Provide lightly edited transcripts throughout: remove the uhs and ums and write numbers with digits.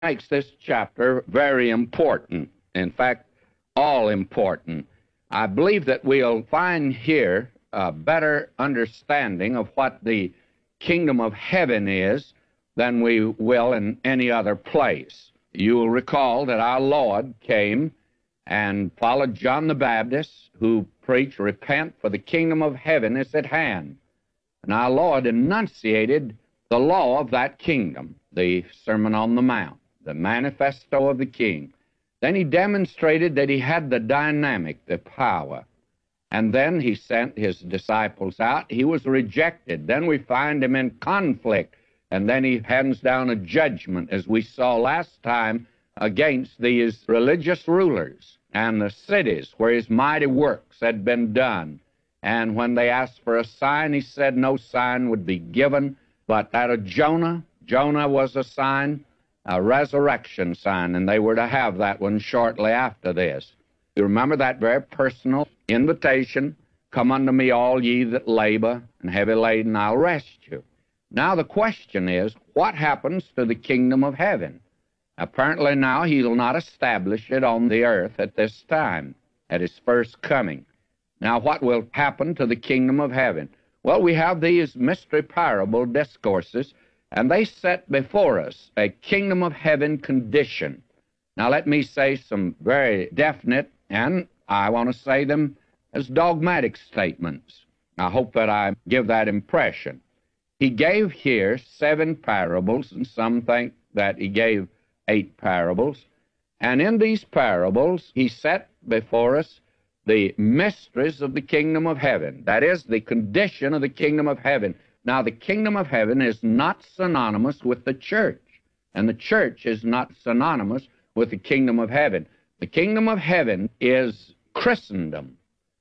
makes this chapter very important. In fact, all important. I believe that we'll find here a better understanding of what the kingdom of heaven is than we will in any other place. You will recall that our Lord came and followed John the Baptist, who preached, "Repent, for the kingdom of heaven is at hand." And our Lord enunciated the law of that kingdom, the Sermon on the Mount, the manifesto of the King. Then he demonstrated that he had the dynamic, the power. And then he sent his disciples out. He was rejected. Then we find him in conflict. And then he hands down a judgment, as we saw last time, against these religious rulers and the cities where his mighty works had been done. And when they asked for a sign, he said no sign would be given but that of Jonah. Jonah was a sign, a resurrection sign, and they were to have that one shortly after this. You remember that very personal invitation, "Come unto me, all ye that labor and heavy laden, I'll rest you." Now the question is, what happens to the kingdom of heaven? Apparently now he'll not establish it on the earth at this time, at his first coming. Now what will happen to the kingdom of heaven? Well, we have these mystery parable discourses, and they set before us a kingdom of heaven condition. Now let me say some very definite, and I want to say them as dogmatic statements. I hope that I give that impression. He gave here 7 parables, and some think that he gave 8 parables. And in these parables, he set before us the mysteries of the kingdom of heaven. That is, the condition of the kingdom of heaven. Now, the kingdom of heaven is not synonymous with the church, and the church is not synonymous with the kingdom of heaven. The kingdom of heaven is Christendom,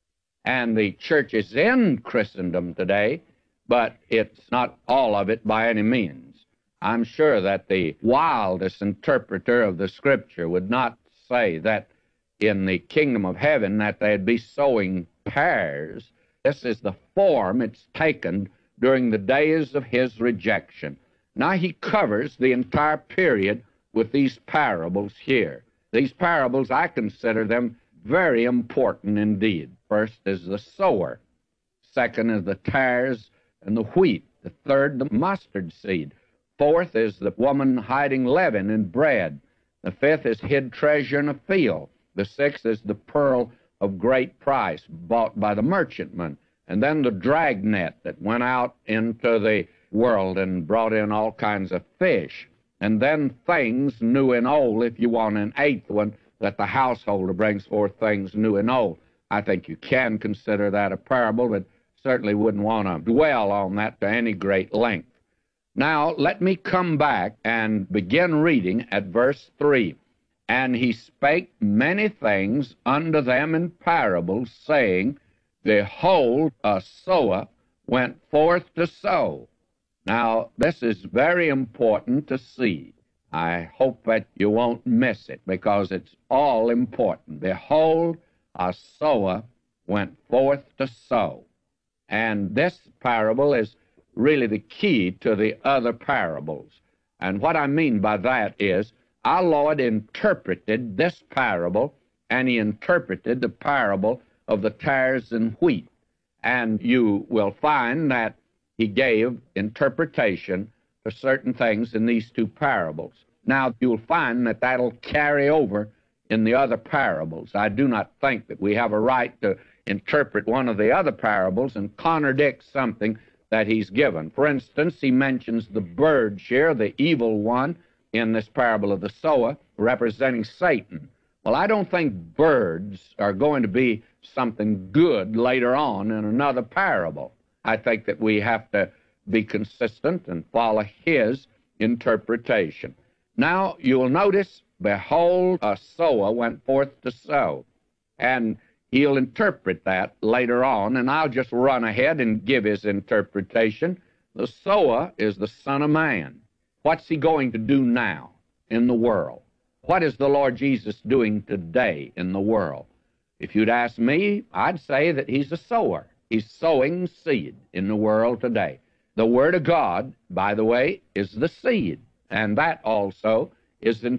and the church is in Christendom today, but it's not all of it by any means. I'm sure that the wildest interpreter of the Scripture would not say that in the kingdom of heaven that they'd be sowing tares. This is the form it's taken during the days of his rejection. Now he covers the entire period with these parables here. These parables, I consider them very important indeed. First is the sower. Second is the tares and the wheat. The third, the mustard seed. Fourth is the woman hiding leaven in bread. The fifth is hid treasure in a field. The sixth is the pearl of great price bought by the merchantman. And then the dragnet that went out into the world and brought in all kinds of fish. And then things new and old, if you want an eighth one, that the householder brings forth things new and old. I think you can consider that a parable, but certainly wouldn't want to dwell on that to any great length. Now, let me come back and begin reading at verse 3. "And he spake many things unto them in parables, saying, Behold, a sower went forth to sow." Now, this is very important to see. I hope that you won't miss it, because it's all important. Behold, a sower went forth to sow. And this parable is really the key to the other parables. And what I mean by that is, our Lord interpreted this parable, and he interpreted the parable of the tares and wheat. And you will find that he gave interpretation to certain things in these 2 parables. Now, you'll find that that'll carry over in the other parables. I do not think that we have a right to interpret one of the other parables and contradict something that he's given. For instance, he mentions the birds here, the evil one, in this parable of the sower, representing Satan. Well, I don't think birds are going to be something good later on in another parable. I think that we have to be consistent and follow his interpretation. Now, you'll notice, behold, a sower went forth to sow. And he'll interpret that later on, and I'll just run ahead and give his interpretation. The sower is the Son of Man. What's he going to do now in the world? What is the Lord Jesus doing today in the world? If you'd ask me, I'd say that he's a sower. He's sowing seed in the world today. The Word of God, by the way, is the seed, and that also is